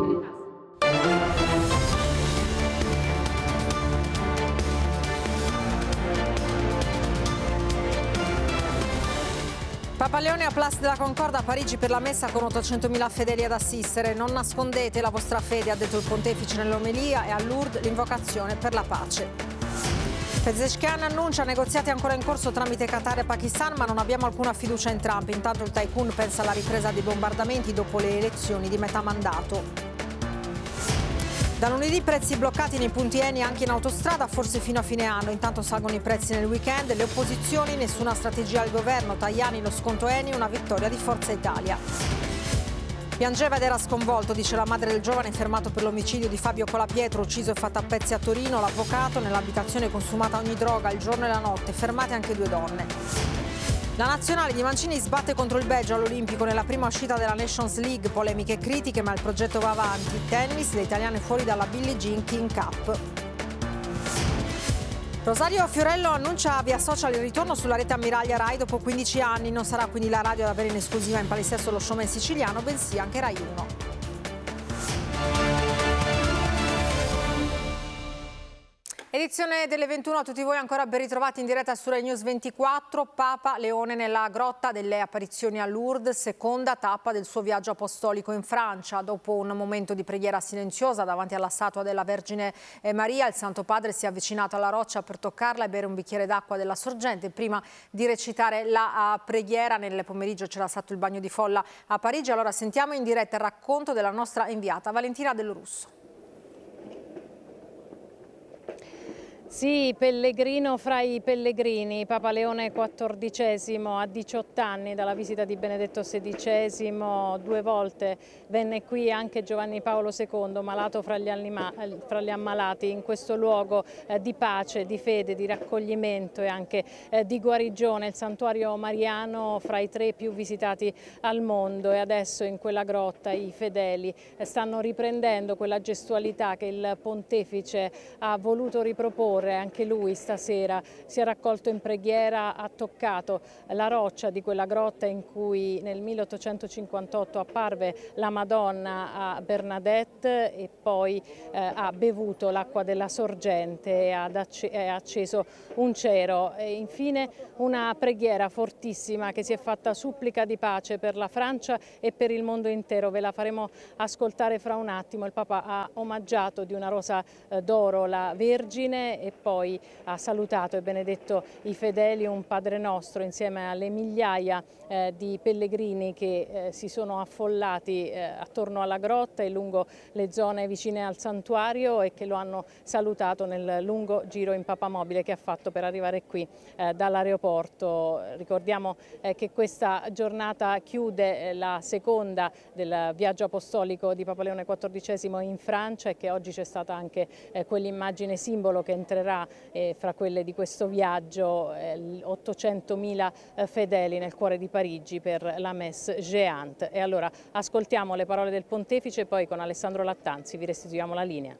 Papa Leone a Place de la Concorde a Parigi per la messa con 800.000 fedeli ad assistere. Non nascondete la vostra fede, ha detto il pontefice nell'omelia, e a Lourdes l'invocazione per la pace. Pezeshkian annuncia negoziati ancora in corso tramite Qatar e Pakistan, ma non abbiamo alcuna fiducia in Trump. Intanto il tycoon pensa alla ripresa dei bombardamenti dopo le elezioni di metà mandato. Da lunedì prezzi bloccati nei punti Eni anche in autostrada, forse fino a fine anno. Intanto salgono i prezzi nel weekend. Le opposizioni, nessuna strategia al governo. Tajani, lo sconto Eni, una vittoria di Forza Italia. Piangeva ed era sconvolto, dice la madre del giovane fermato per l'omicidio di Fabio Colapietro, ucciso e fatto a pezzi a Torino. L'avvocato, nell'abitazione consumata ogni droga, il giorno e la notte, fermate anche 2 donne. La nazionale di Mancini sbatte contro il Belgio all'Olimpico nella prima uscita della Nations League, polemiche e critiche, ma il progetto va avanti. Tennis, le italiane fuori dalla Billie Jean King Cup. Rosario Fiorello annuncia via social il ritorno sulla rete ammiraglia Rai dopo 15 anni. Non sarà quindi la radio ad avere in esclusiva in palinsesto lo showman siciliano, bensì anche Rai 1. Edizione delle 21 a tutti voi, ancora ben ritrovati in diretta su Rai News 24. Papa Leone nella grotta delle apparizioni a Lourdes, seconda tappa del suo viaggio apostolico in Francia. Dopo un momento di preghiera silenziosa davanti alla statua della Vergine Maria, il Santo Padre si è avvicinato alla roccia per toccarla e bere un bicchiere d'acqua della sorgente prima di recitare la preghiera. Nel pomeriggio c'era stato il bagno di folla a Parigi. Allora sentiamo in diretta il racconto della nostra inviata Valentina Dell'Russo. Sì, pellegrino fra i pellegrini, Papa Leone XIV a 18 anni dalla visita di Benedetto XVI, 2 volte venne qui anche Giovanni Paolo II, malato fra gli ammalati, in questo luogo di pace, di fede, di raccoglimento e anche di guarigione, il santuario mariano fra i 3 più visitati al mondo. E adesso in quella grotta i fedeli stanno riprendendo quella gestualità che il pontefice ha voluto riproporre. Anche lui stasera si è raccolto in preghiera, ha toccato la roccia di quella grotta in cui nel 1858 apparve la Madonna a Bernadette e poi ha bevuto l'acqua della sorgente e ha acceso un cero. E infine una preghiera fortissima che si è fatta supplica di pace per la Francia e per il mondo intero. Ve la faremo ascoltare fra un attimo. Il Papa ha omaggiato di una rosa d'oro la Vergine e poi ha salutato e benedetto i fedeli, un Padre Nostro insieme alle migliaia di pellegrini che si sono affollati attorno alla grotta e lungo le zone vicine al santuario e che lo hanno salutato nel lungo giro in papamobile che ha fatto per arrivare qui dall'aeroporto. Ricordiamo che questa giornata chiude la seconda del viaggio apostolico di Papa Leone XIV in Francia e che oggi c'è stata anche quell'immagine simbolo che entrerà fra quelle di questo viaggio, 800.000 fedeli nel cuore di Parigi per la Messe Géante. E allora ascoltiamo le parole del pontefice e poi con Alessandro Lattanzi vi restituiamo la linea.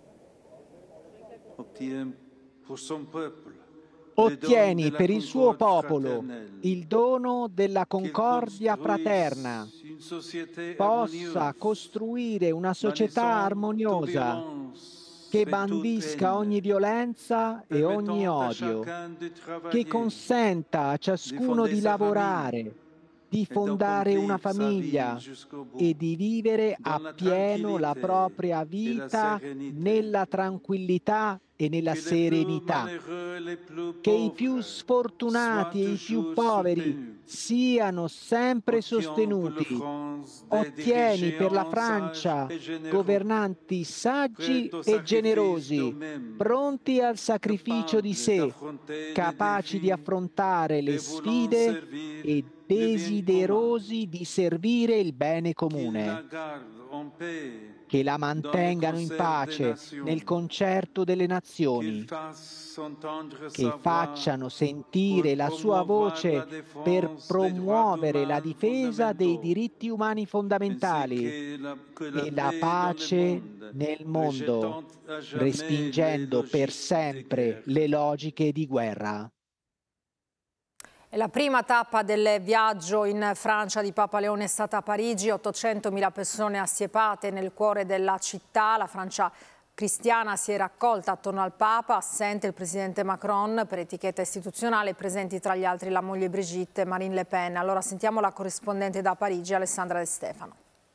Ottieni per il suo popolo il dono della concordia fraterna, possa costruire una società armoniosa che bandisca ogni violenza e ogni odio, che consenta a ciascuno di lavorare, di fondare una famiglia e di vivere appieno la propria vita nella tranquillità e nella serenità. Che i più sfortunati e i più poveri siano sempre sostenuti. Ottieni per la Francia governanti saggi e generosi, pronti al sacrificio di sé, capaci di affrontare le sfide e desiderosi di servire il bene comune. Che la mantengano in pace nel concerto delle nazioni, che facciano sentire la sua voce per promuovere la difesa dei diritti umani fondamentali e la pace nel mondo, respingendo per sempre le logiche di guerra. E la prima tappa del viaggio in Francia di Papa Leone è stata a Parigi, 800.000 persone assiepate nel cuore della città. La Francia cristiana si è raccolta attorno al Papa, assente il presidente Macron per etichetta istituzionale, presenti tra gli altri la moglie Brigitte e Marine Le Pen. Allora sentiamo la corrispondente da Parigi, Alessandra De Stefano.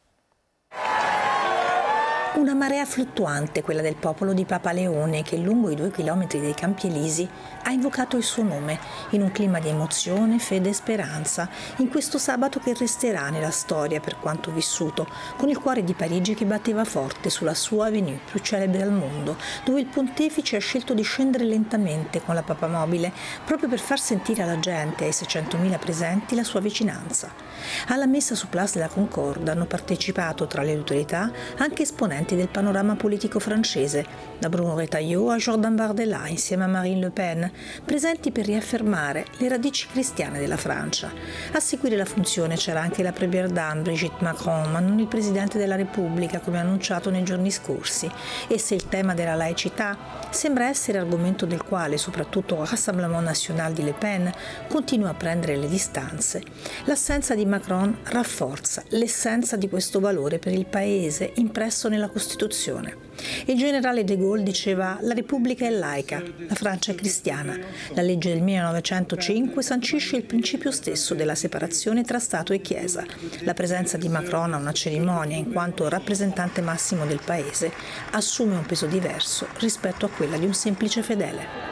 Una marea fluttuante, quella del popolo di Papa Leone, che lungo i 2 chilometri dei Campi Elisi ha invocato il suo nome, in un clima di emozione, fede e speranza, in questo sabato che resterà nella storia per quanto vissuto, con il cuore di Parigi che batteva forte sulla sua avenue più celebre al mondo, dove il pontefice ha scelto di scendere lentamente con la papamobile, proprio per far sentire alla gente, ai 600.000 presenti, la sua vicinanza. Alla messa su Place de la Concorde hanno partecipato tra le autorità anche esponenti del panorama politico francese, da Bruno Retailleau a Jordan Bardella insieme a Marine Le Pen, presenti per riaffermare le radici cristiane della Francia. A seguire la funzione c'era anche la première dame Brigitte Macron, ma non il Presidente della Repubblica come annunciato nei giorni scorsi. E se il tema della laicità sembra essere argomento del quale soprattutto il Rassemblement National di Le Pen continua a prendere le distanze, l'assenza di Macron rafforza l'essenza di questo valore per il Paese impresso nella Costituzione. Il generale de Gaulle diceva: la Repubblica è laica, la Francia è cristiana. La legge del 1905 sancisce il principio stesso della separazione tra Stato e Chiesa. La presenza di Macron a una cerimonia in quanto rappresentante massimo del Paese assume un peso diverso rispetto a quella di un semplice fedele.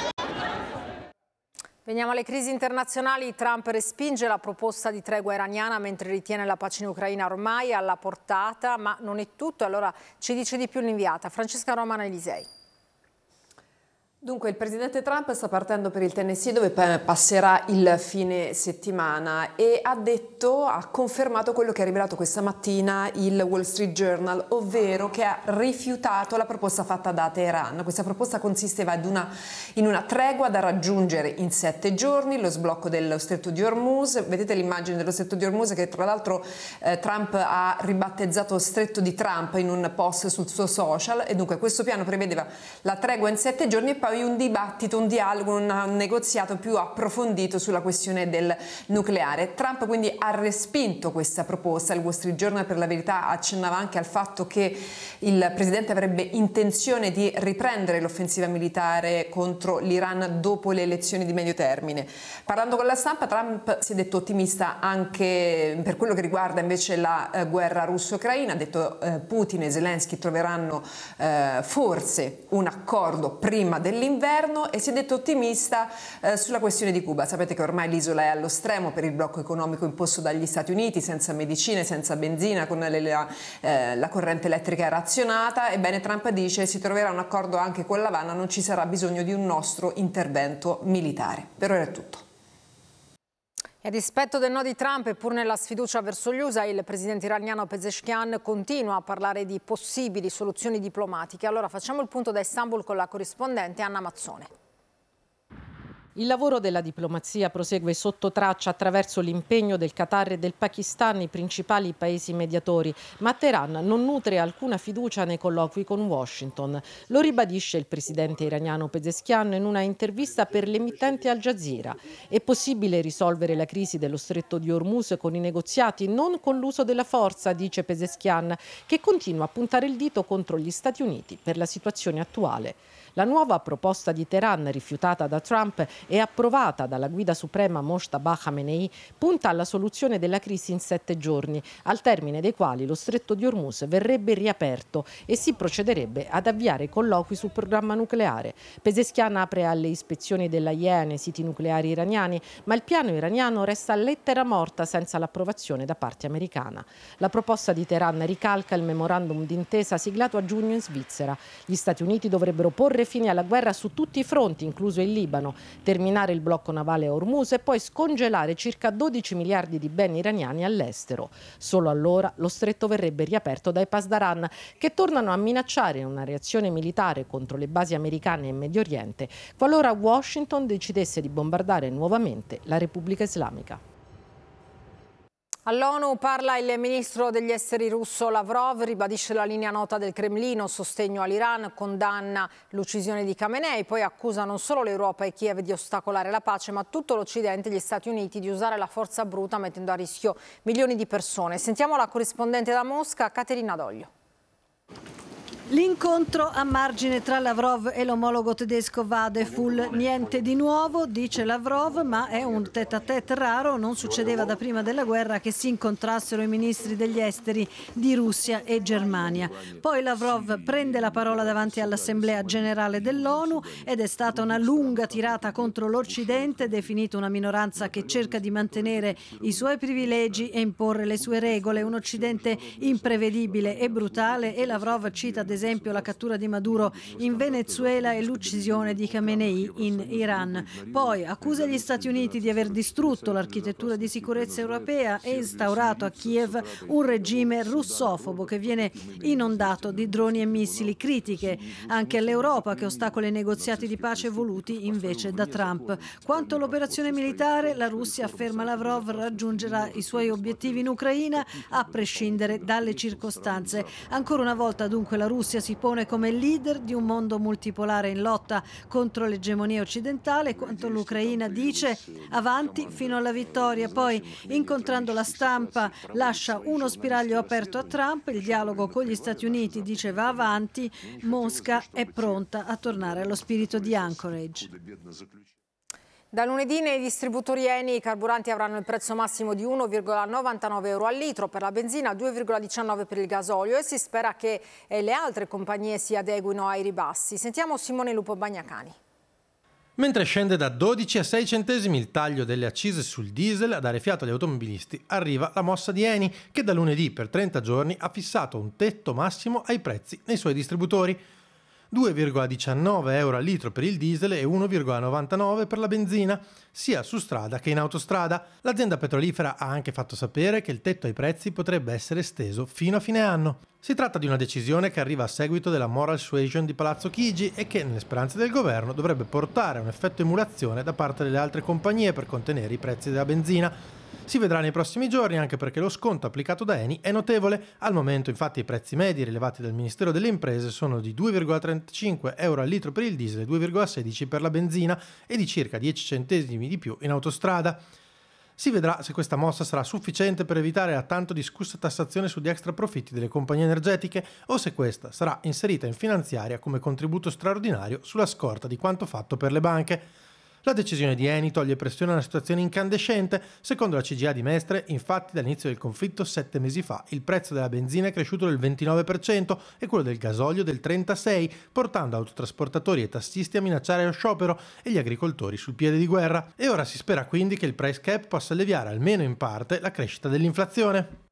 Veniamo alle crisi internazionali. Trump respinge la proposta di tregua iraniana mentre ritiene la pace in Ucraina ormai alla portata, ma non è tutto. Allora ci dice di più l'inviata Francesca Romano Elisei. Dunque il presidente Trump sta partendo per il Tennessee dove passerà il fine settimana e ha confermato quello che ha rivelato questa mattina il Wall Street Journal, ovvero che ha rifiutato la proposta fatta da Teheran. Questa proposta consisteva in una tregua da raggiungere in 7 giorni, lo sblocco dello stretto di Hormuz. Vedete l'immagine dello stretto di Hormuz che tra l'altro Trump ha ribattezzato stretto di Trump in un post sul suo social, e dunque questo piano prevedeva la tregua in 7 giorni e poi un dibattito, un dialogo, un negoziato più approfondito sulla questione del nucleare. Trump quindi ha respinto questa proposta. Il Wall Street Journal per la verità accennava anche al fatto che il presidente avrebbe intenzione di riprendere l'offensiva militare contro l'Iran dopo le elezioni di medio termine. Parlando con la stampa, Trump si è detto ottimista anche per quello che riguarda invece la guerra russo-ucraina. Ha detto Putin e Zelensky troveranno forse un accordo prima dell'inverno, e si è detto ottimista sulla questione di Cuba. Sapete che ormai l'isola è allo stremo per il blocco economico imposto dagli Stati Uniti, senza medicine, senza benzina, con la corrente elettrica razionata. Ebbene, Trump dice si troverà un accordo anche con l'Havana, non ci sarà bisogno di un nostro intervento militare. Per ora è tutto. E a dispetto del no di Trump e pur nella sfiducia verso gli USA, il presidente iraniano Pezeshkian continua a parlare di possibili soluzioni diplomatiche. Allora facciamo il punto da Istanbul con la corrispondente Anna Mazzone. Il lavoro della diplomazia prosegue sotto traccia attraverso l'impegno del Qatar e del Pakistan, i principali paesi mediatori, ma Teheran non nutre alcuna fiducia nei colloqui con Washington. Lo ribadisce il presidente iraniano Pezeshkian in una intervista per l'emittente Al Jazeera. È possibile risolvere la crisi dello stretto di Hormuz con i negoziati, non con l'uso della forza, dice Pezeshkian, che continua a puntare il dito contro gli Stati Uniti per la situazione attuale. La nuova proposta di Teheran, rifiutata da Trump e approvata dalla guida suprema Mojtaba Khamenei, punta alla soluzione della crisi in 7 giorni, al termine dei quali lo stretto di Hormuz verrebbe riaperto e si procederebbe ad avviare colloqui sul programma nucleare. Pezeshkian apre alle ispezioni dell'AIEA nei siti nucleari iraniani, ma il piano iraniano resta lettera morta senza l'approvazione da parte americana. La proposta di Teheran ricalca il memorandum d'intesa siglato a giugno in Svizzera. Gli Stati Uniti dovrebbero porre fine alla guerra su tutti i fronti, incluso il Libano, terminare il blocco navale a Hormuz e poi scongelare circa 12 miliardi di beni iraniani all'estero. Solo allora lo stretto verrebbe riaperto dai Pasdaran, che tornano a minacciare una reazione militare contro le basi americane in Medio Oriente, qualora Washington decidesse di bombardare nuovamente la Repubblica Islamica. All'ONU parla il ministro degli esteri russo Lavrov, ribadisce la linea nota del Cremlino, sostegno all'Iran, condanna l'uccisione di Khamenei, poi accusa non solo l'Europa e Kiev di ostacolare la pace, ma tutto l'Occidente e gli Stati Uniti di usare la forza bruta mettendo a rischio milioni di persone. Sentiamo la corrispondente da Mosca, Caterina Doglio. L'incontro a margine tra Lavrov e l'omologo tedesco Vadeful. Niente di nuovo, dice Lavrov, ma è un tête-à-tête raro. Non succedeva da prima della guerra che si incontrassero i ministri degli esteri di Russia e Germania. Poi Lavrov prende la parola davanti all'Assemblea generale dell'ONU ed è stata una lunga tirata contro l'Occidente, definito una minoranza che cerca di mantenere i suoi privilegi e imporre le sue regole. Un Occidente imprevedibile e brutale, e Lavrov cita ad esempio la cattura di Maduro in Venezuela e l'uccisione di Khamenei in Iran. Poi accusa gli Stati Uniti di aver distrutto l'architettura di sicurezza europea e instaurato a Kiev un regime russofobo che viene inondato di droni e missili. Critiche anche all'Europa, che ostacola i negoziati di pace voluti invece da Trump. Quanto all'operazione militare, la Russia, afferma Lavrov, raggiungerà i suoi obiettivi in Ucraina a prescindere dalle circostanze. Ancora una volta dunque la Russia si pone come leader di un mondo multipolare in lotta contro l'egemonia occidentale. Quanto l'Ucraina dice avanti fino alla vittoria. Poi, incontrando la stampa, lascia uno spiraglio aperto a Trump. Il dialogo con gli Stati Uniti, dice, va avanti. Mosca è pronta a tornare allo spirito di Anchorage. Da lunedì nei distributori Eni i carburanti avranno il prezzo massimo di 1,99 euro al litro per la benzina, 2,19 per il gasolio, e si spera che le altre compagnie si adeguino ai ribassi. Sentiamo Simone Lupo Bagnacani. Mentre scende da 12 a 6 centesimi il taglio delle accise sul diesel a dare fiato agli automobilisti, arriva la mossa di Eni, che da lunedì per 30 giorni ha fissato un tetto massimo ai prezzi nei suoi distributori. 2,19 euro al litro per il diesel e 1,99 per la benzina, sia su strada che in autostrada. L'azienda petrolifera ha anche fatto sapere che il tetto ai prezzi potrebbe essere esteso fino a fine anno. Si tratta di una decisione che arriva a seguito della moral suasion di Palazzo Chigi e che, nelle speranze del governo, dovrebbe portare a un effetto emulazione da parte delle altre compagnie per contenere i prezzi della benzina. Si vedrà nei prossimi giorni, anche perché lo sconto applicato da Eni è notevole. Al momento, infatti, i prezzi medi rilevati dal Ministero delle Imprese sono di 2,35 euro al litro per il diesel e 2,16 per la benzina e di circa 10 centesimi di più in autostrada. Si vedrà se questa mossa sarà sufficiente per evitare la tanto discussa tassazione sugli extra profitti delle compagnie energetiche o se questa sarà inserita in finanziaria come contributo straordinario sulla scorta di quanto fatto per le banche. La decisione di Eni toglie pressione a una situazione incandescente. Secondo la CGIA di Mestre, infatti, dall'inizio del conflitto 7 mesi fa, il prezzo della benzina è cresciuto del 29% e quello del gasolio del 36%, portando autotrasportatori e tassisti a minacciare lo sciopero e gli agricoltori sul piede di guerra. E ora si spera quindi che il price cap possa alleviare almeno in parte la crescita dell'inflazione.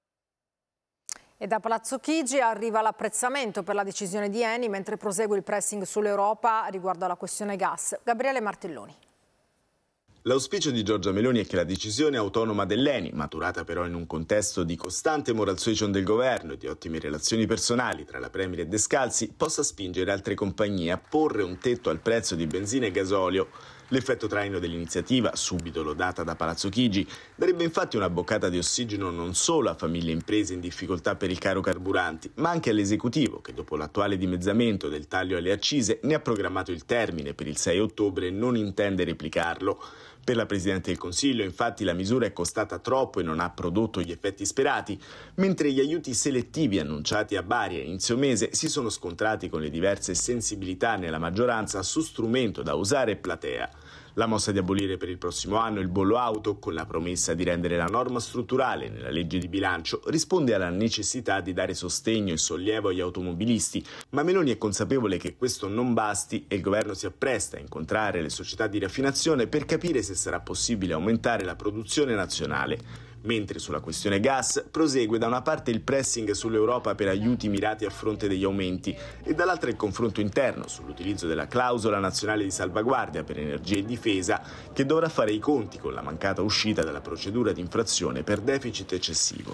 E da Palazzo Chigi arriva l'apprezzamento per la decisione di Eni, mentre prosegue il pressing sull'Europa riguardo alla questione gas. Gabriele Martelloni. L'auspicio di Giorgia Meloni è che la decisione autonoma dell'Eni, maturata però in un contesto di costante moral suasion del governo e di ottime relazioni personali tra la Premier e Descalzi, possa spingere altre compagnie a porre un tetto al prezzo di benzina e gasolio. L'effetto traino dell'iniziativa, subito lodata da Palazzo Chigi, darebbe infatti una boccata di ossigeno non solo a famiglie e imprese in difficoltà per il caro carburanti, ma anche all'esecutivo, che dopo l'attuale dimezzamento del taglio alle accise ne ha programmato il termine per il 6 ottobre e non intende replicarlo. Per la Presidente del Consiglio, infatti, la misura è costata troppo e non ha prodotto gli effetti sperati, mentre gli aiuti selettivi annunciati a Bari a inizio mese si sono scontrati con le diverse sensibilità nella maggioranza su strumento da usare e platea. La mossa di abolire per il prossimo anno il bollo auto, con la promessa di rendere la norma strutturale nella legge di bilancio, risponde alla necessità di dare sostegno e sollievo agli automobilisti, ma Meloni è consapevole che questo non basti e il governo si appresta a incontrare le società di raffinazione per capire se sarà possibile aumentare la produzione nazionale. Mentre sulla questione gas prosegue da una parte il pressing sull'Europa per aiuti mirati a fronte degli aumenti e dall'altra il confronto interno sull'utilizzo della clausola nazionale di salvaguardia per energia e difesa, che dovrà fare i conti con la mancata uscita dalla procedura di infrazione per deficit eccessivo.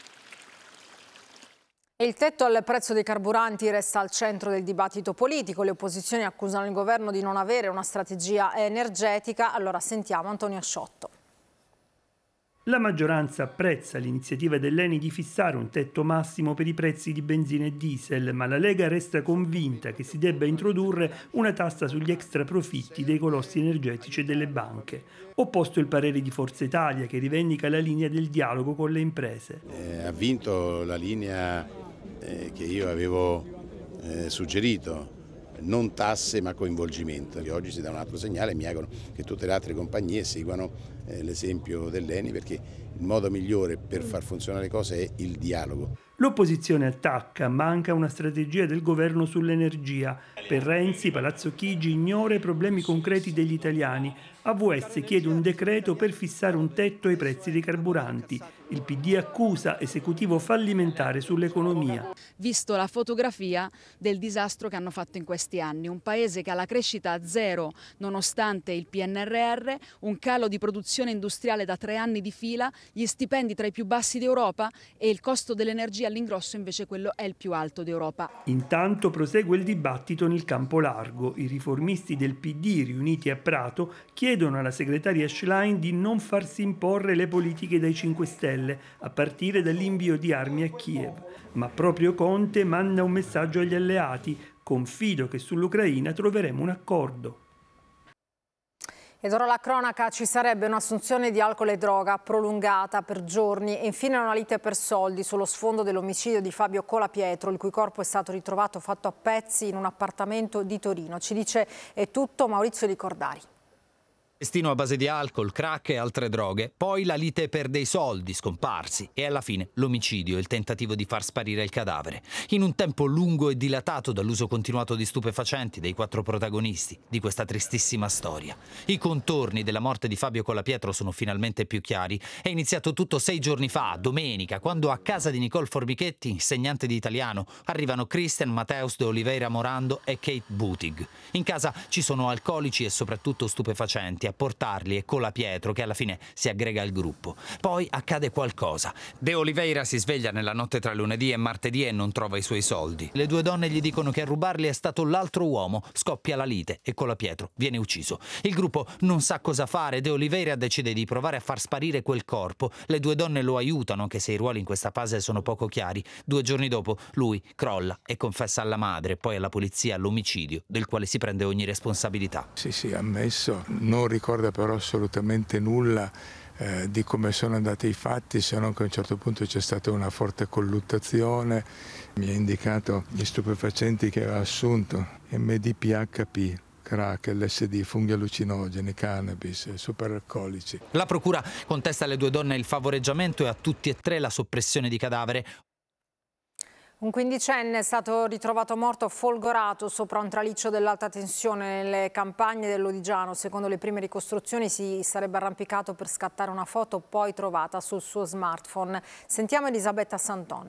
Il tetto al prezzo dei carburanti resta al centro del dibattito politico. Le opposizioni accusano il governo di non avere una strategia energetica. Allora sentiamo Antonio Sciotto. La maggioranza apprezza l'iniziativa dell'ENI di fissare un tetto massimo per i prezzi di benzina e diesel, ma la Lega resta convinta che si debba introdurre una tassa sugli extraprofitti dei colossi energetici e delle banche. Opposto il parere di Forza Italia, che rivendica la linea del dialogo con le imprese. Ha vinto la linea che io avevo suggerito, non tasse ma coinvolgimento. Oggi si dà un altro segnale e mi auguro che tutte le altre compagnie seguano l'esempio dell'ENI, perché il modo migliore per far funzionare le cose è il dialogo. L'opposizione attacca, manca una strategia del governo sull'energia. Per Renzi, Palazzo Chigi ignora i problemi concreti degli italiani. AVS chiede un decreto per fissare un tetto ai prezzi dei carburanti. Il PD accusa esecutivo fallimentare sull'economia. Visto la fotografia del disastro che hanno fatto in questi anni, un paese che ha la crescita zero nonostante il PNRR, un calo di produzione industriale da 3 anni di fila, gli stipendi tra i più bassi d'Europa e il costo dell'energia all'ingrosso invece quello è il più alto d'Europa. Intanto prosegue il dibattito nel campo largo. I riformisti del PD riuniti a Prato chiedono alla segretaria Schlein di non farsi imporre le politiche dai 5 Stelle, a partire dall'invio di armi a Kiev. Ma proprio Conte manda un messaggio agli alleati: confido che sull'Ucraina troveremo un accordo. Ed ora la cronaca: ci sarebbe un'assunzione di alcol e droga prolungata per giorni e infine una lite per soldi sullo sfondo dell'omicidio di Fabio Colapietro, il cui corpo è stato ritrovato fatto a pezzi in un appartamento di Torino. Ci dice è tutto Maurizio Di Cordari. Destino a base di alcol, crack e altre droghe, poi la lite per dei soldi scomparsi e alla fine l'omicidio e il tentativo di far sparire il cadavere. In un tempo lungo e dilatato dall'uso continuato di stupefacenti dei 4 protagonisti di questa tristissima storia. I contorni della morte di Fabio Colapietro sono finalmente più chiari. È iniziato tutto 6 giorni fa, domenica, quando a casa di Nicole Formichetti, insegnante di italiano, arrivano Christian Mateus de Oliveira Morando e Kate Butig. In casa ci sono alcolici e soprattutto stupefacenti. A portarli è Colapietro, che alla fine si aggrega al gruppo. Poi accade qualcosa. De Oliveira si sveglia nella notte tra lunedì e martedì e non trova i suoi soldi. Le 2 donne gli dicono che a rubarli è stato l'altro uomo. Scoppia la lite e Colapietro viene ucciso. Il gruppo non sa cosa fare. De Oliveira decide di provare a far sparire quel corpo. Le 2 donne lo aiutano, anche se i ruoli in questa fase sono poco chiari. 2 giorni dopo lui crolla e confessa alla madre e poi alla polizia l'omicidio, del quale si prende ogni responsabilità. Sì, ammesso. Non ricorda però assolutamente nulla di come sono andati i fatti, se non che a un certo punto c'è stata una forte colluttazione. Mi ha indicato gli stupefacenti che aveva assunto: MDPHP, crack, LSD, funghi allucinogeni, cannabis, superalcolici. La procura contesta alle 2 donne il favoreggiamento e a tutti e 3 la soppressione di cadavere. Un 15enne è stato ritrovato morto folgorato sopra un traliccio dell'alta tensione nelle campagne dell'Odigiano. Secondo le prime ricostruzioni si sarebbe arrampicato per scattare una foto poi trovata sul suo smartphone. Sentiamo Elisabetta Santon.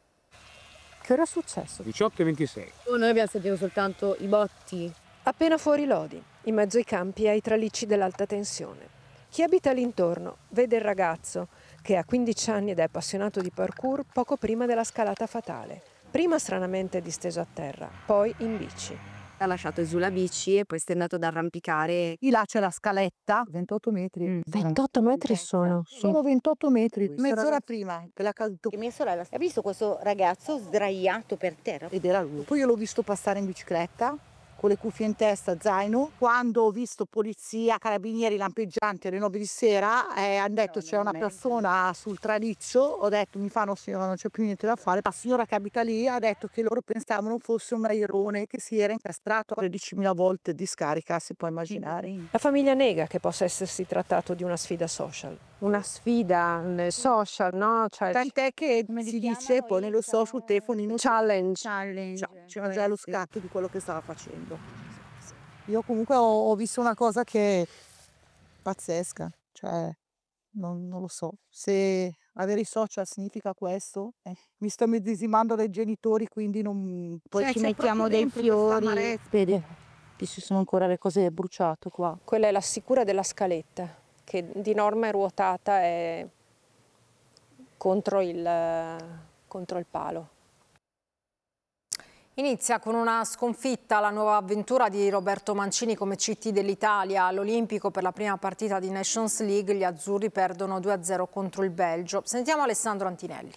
Che ora è successo? 18:26. Noi abbiamo sentito soltanto i botti. Appena fuori Lodi, in mezzo ai campi e ai tralicci dell'alta tensione. Chi abita l'intorno vede il ragazzo che ha 15 anni ed è appassionato di parkour poco prima della scalata fatale. Prima stranamente disteso a terra, poi in bici. Ha lasciato giù la bici e poi si è andato ad arrampicare. Di là c'è la scaletta. 28 metri. 28 metri sono? Sono 28 metri. Mezz'ora prima che l'ha caduto. Mia sorella ha visto questo ragazzo sdraiato per terra. Ed era lui. Poi io l'ho visto passare in bicicletta, con le cuffie in testa, zaino. Quando ho visto polizia, carabinieri lampeggianti alle 9 di sera, hanno detto c'è una persona sul traliccio. Ho detto mi fanno signora, non c'è più niente da fare. La signora che abita lì ha detto che loro pensavano fosse un airone che si era incastrato 13.000 volte di scarica, si può immaginare. La famiglia nega che possa essersi trattato di una sfida social. Una sfida social, no? Cioè, tant'è che si dice poi nello social sul telefonino challenge. C'era già lo scatto di quello che stava facendo. Io comunque ho visto una cosa che è pazzesca, cioè non lo so se avere i social significa questo. Mi sto medesimando dai genitori, quindi non. Poi ci mettiamo dei fiori. Vedi, ci sono ancora le cose bruciate qua. Quella è la sicura della scaletta, che di norma è ruotata e contro il palo. Inizia con una sconfitta la nuova avventura di Roberto Mancini come CT dell'Italia. All'Olimpico per la prima partita di Nations League gli azzurri perdono 2-0 contro il Belgio. Sentiamo Alessandro Antinelli.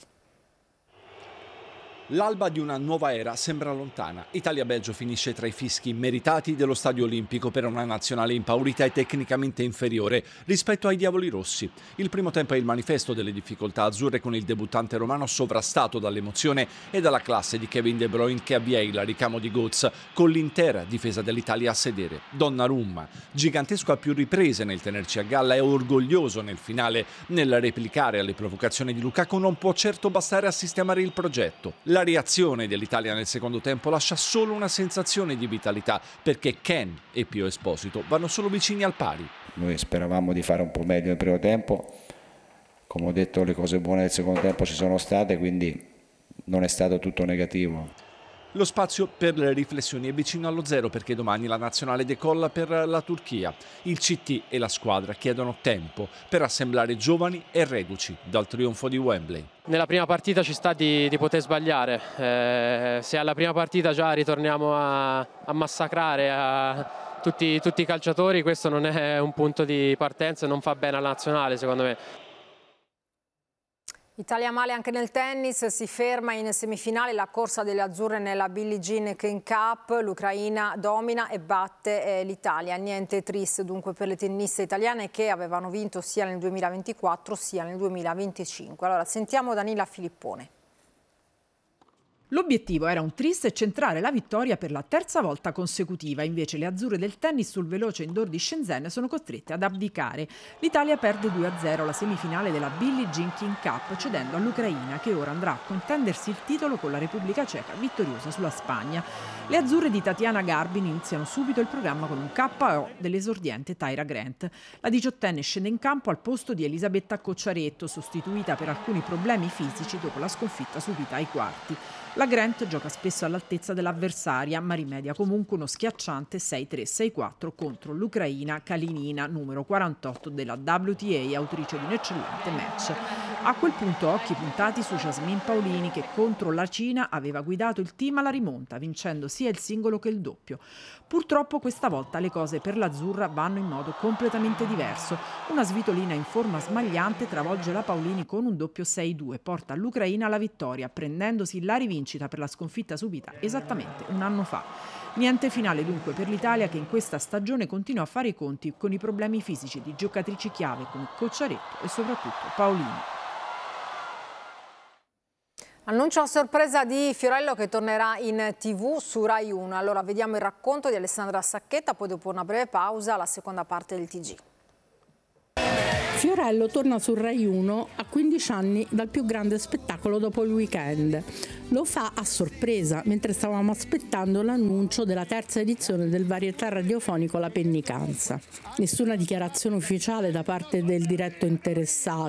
L'alba di una nuova era sembra lontana. Italia-Belgio finisce tra i fischi meritati dello Stadio Olimpico per una nazionale impaurita e tecnicamente inferiore rispetto ai diavoli rossi. Il primo tempo è il manifesto delle difficoltà azzurre, con il debuttante romano sovrastato dall'emozione e dalla classe di Kevin De Bruyne, che avvia il ricamo di Götze con l'intera difesa dell'Italia a sedere. Donnarumma, gigantesco a più riprese nel tenerci a galla e orgoglioso nel finale nel replicare alle provocazioni di Lukaku, non può certo bastare a sistemare il progetto. La reazione dell'Italia nel secondo tempo lascia solo una sensazione di vitalità, perché Ken e Pio Esposito vanno solo vicini al pari. Noi speravamo di fare un po' meglio nel primo tempo, come ho detto le cose buone del secondo tempo ci sono state, quindi non è stato tutto negativo. Lo spazio per le riflessioni è vicino allo zero, perché domani la nazionale decolla per la Turchia. Il CT e la squadra chiedono tempo per assemblare giovani e reduci dal trionfo di Wembley. Nella prima partita ci sta di poter sbagliare. Se alla prima partita già ritorniamo a massacrare tutti i calciatori, questo non è un punto di partenza e non fa bene alla nazionale, secondo me. Italia male anche nel tennis, si ferma in semifinale la corsa delle azzurre nella Billie Jean King Cup, l'Ucraina domina e batte l'Italia, niente tris dunque per le tenniste italiane che avevano vinto sia nel 2024 sia nel 2025. Allora sentiamo Danila Filippone. L'obiettivo era un tris e centrare la vittoria per la terza volta consecutiva, invece le azzurre del tennis sul veloce indoor di Shenzhen sono costrette ad abdicare. L'Italia perde 2-0 la semifinale della Billie Jean King Cup, cedendo all'Ucraina, che ora andrà a contendersi il titolo con la Repubblica Ceca vittoriosa sulla Spagna. Le azzurre di Tatiana Garbin iniziano subito il programma con un KO dell'esordiente Tyra Grant. La 18enne scende in campo al posto di Elisabetta Cocciaretto, sostituita per alcuni problemi fisici dopo la sconfitta subita ai quarti. La Grant gioca spesso all'altezza dell'avversaria, ma rimedia comunque uno schiacciante 6-3-6-4 contro l'Ucraina Kalinina, numero 48 della WTA, autrice di un eccellente match. A quel punto occhi puntati su Jasmine Paolini, che contro la Cina aveva guidato il team alla rimonta, vincendo sia il singolo che il doppio. Purtroppo questa volta le cose per l'azzurra vanno in modo completamente diverso. Una svitolina in forma smagliante travolge la Paolini con un doppio 6-2, porta l'Ucraina alla vittoria, prendendosi la rivincita per la sconfitta subita esattamente un anno fa. Niente finale dunque per l'Italia, che in questa stagione continua a fare i conti con i problemi fisici di giocatrici chiave come Cocciaretto e soprattutto Paolini. Annuncio a sorpresa di Fiorello che tornerà in TV su Rai 1. Allora vediamo il racconto di Alessandra Sacchetta, poi dopo una breve pausa la seconda parte del TG. Fiorello torna su Rai 1 a 15 anni dal più grande spettacolo dopo il weekend. Lo fa a sorpresa, mentre stavamo aspettando l'annuncio della terza edizione del varietà radiofonico La Pennicanza. Nessuna dichiarazione ufficiale da parte del diretto interessato.